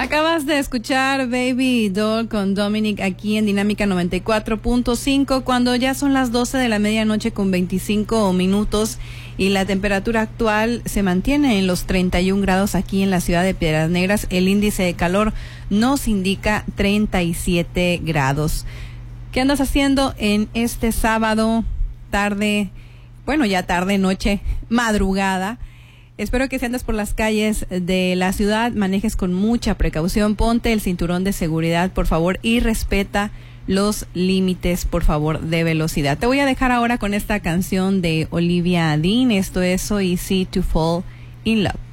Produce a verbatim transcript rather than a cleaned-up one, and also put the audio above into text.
Acabas de escuchar Baby Doll con Dominic aquí en Dinámica noventa y cuatro punto cinco cuando ya son las doce de la medianoche con veinticinco minutos y la temperatura actual se mantiene en los treinta y un grados aquí en la ciudad de Piedras Negras. El índice de calor nos indica treinta y siete grados. ¿Qué andas haciendo en este sábado, tarde, bueno ya tarde, noche, madrugada? Espero que si andas por las calles de la ciudad manejes con mucha precaución, ponte el cinturón de seguridad, por favor, y respeta los límites, por favor, de velocidad. Te voy a dejar ahora con esta canción de Olivia Dean, esto es So Easy to Fall in Love.